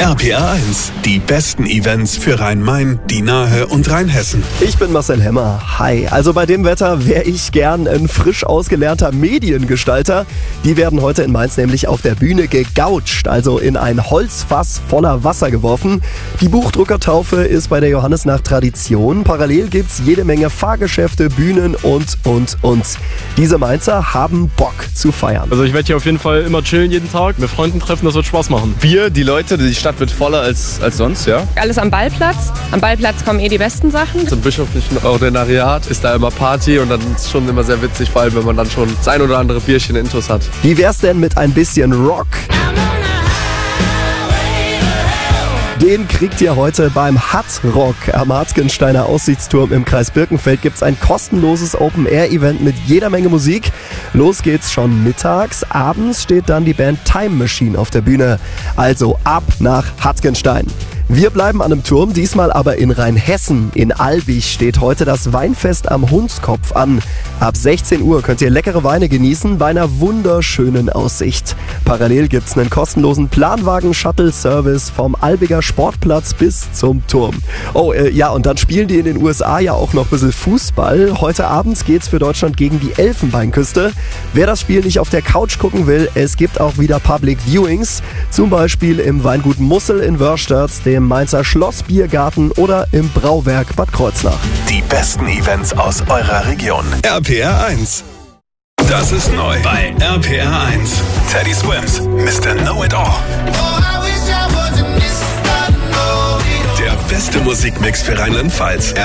RPR 1, die besten Events für Rhein-Main, die Nahe und Rheinhessen. Ich bin Marcel Hemmer. Hi. Also bei dem Wetter wäre ich gern ein frisch ausgelernter Mediengestalter. Die werden heute in Mainz nämlich auf der Bühne gegoucht, also in ein Holzfass voller Wasser geworfen. Die Buchdruckertaufe ist bei der Johannisnacht Tradition. Parallel gibt's jede Menge Fahrgeschäfte, Bühnen und. Diese Mainzer haben Bock zu feiern. Also ich werde hier auf jeden Fall immer chillen jeden Tag, mit Freunden treffen, das wird Spaß machen. Wir, die Leute, die Stadt wird voller als sonst, ja. Alles am Ballplatz. Am Ballplatz kommen die besten Sachen. Zum bischöflichen Ordinariat ist da immer Party und dann ist es schon immer sehr witzig, vor allem wenn man dann schon das ein oder andere Bierchen intus hat. Wie wär's denn mit ein bisschen Rock? Den kriegt ihr heute beim Hut Rock am Hartgensteiner Aussichtsturm im Kreis Birkenfeld. Gibt's ein kostenloses Open-Air-Event mit jeder Menge Musik. Los geht's schon mittags. Abends steht dann die Band Time Machine auf der Bühne. Also ab nach Hartgenstein. Wir bleiben an einem Turm, diesmal aber in Rheinhessen. In Albig steht heute das Weinfest am Hundskopf an. Ab 16 Uhr könnt ihr leckere Weine genießen bei einer wunderschönen Aussicht. Parallel gibt's einen kostenlosen Planwagen-Shuttle-Service vom Albiger Sportplatz bis zum Turm. Und dann spielen die in den USA ja auch noch ein bisschen Fußball. Heute Abend geht's für Deutschland gegen die Elfenbeinküste. Wer das Spiel nicht auf der Couch gucken will, es gibt auch wieder Public Viewings. Zum Beispiel im Weingut Mussel in Wörstadt, dem Mainzer Schlossbiergarten oder im Brauwerk Bad Kreuznach. Die besten Events aus eurer Region. RPR 1. Das ist neu bei RPR 1. Teddy Swims, Mr. Know-It-All. Der beste Musikmix für Rheinland-Pfalz.